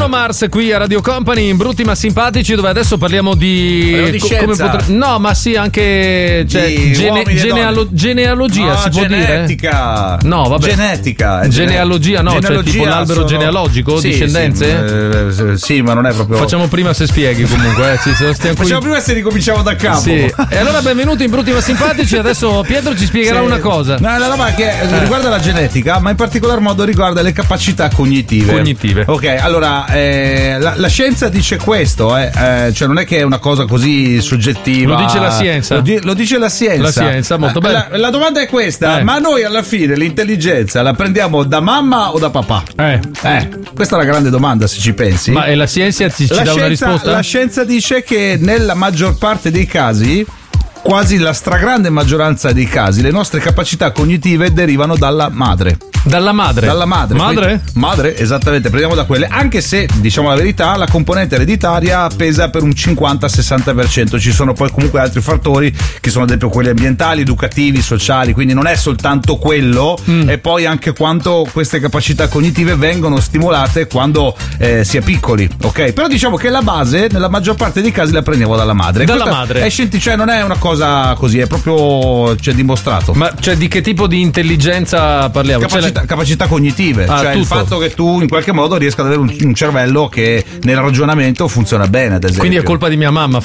Mars qui a Radio Company in Brutti ma Simpatici, dove adesso parliamo di scienza. No, ma sì, anche genealogia, si può genetica. dire? No, vabbè. Genetica. Genealogia, no, cioè tipo l'albero genealogico, discendenze? Sì, ma non è proprio. Facciamo prima se spieghi comunque. Facciamo prima se ricominciamo da capo. Sì. E allora benvenuti in Brutti ma Simpatici. Adesso Pietro ci spiegherà una cosa. No, è una roba che riguarda la genetica, ma in particolar modo riguarda le capacità cognitive. Ok, allora la scienza dice questo, cioè non è che è una cosa così soggettiva. Lo dice la scienza. Lo dice la scienza. La scienza, molto bene. La domanda è questa: ma noi alla fine l'intelligenza la prendiamo da mamma o da papà? Questa è la grande domanda, se ci pensi. Ma la scienza ci dà una risposta? La scienza dice che nella maggior parte dei casi, quasi la stragrande maggioranza dei casi, le nostre capacità cognitive derivano dalla madre. Dalla madre? Dalla madre. Madre? Madre, esattamente, prendiamo da quelle. Anche se, diciamo la verità, la componente ereditaria pesa per un 50-60%. Ci sono poi comunque altri fattori che sono ad esempio quelli ambientali, educativi, sociali, quindi non è soltanto quello, e poi anche quanto queste capacità cognitive vengono stimolate quando si è piccoli, ok? Però diciamo che la base, nella maggior parte dei casi, la prendiamo dalla madre. Dalla madre. È cioè non è una cosa così, è proprio dimostrato. Ma cioè di che tipo di intelligenza parliamo? Capacità cognitive, cioè tutto. il fatto che tu in qualche modo riesca ad avere un cervello che nel ragionamento funziona bene, ad esempio. Quindi è colpa di mia mamma,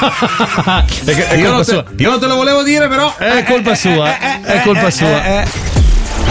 io non te lo volevo dire, però è colpa sua. È colpa sua.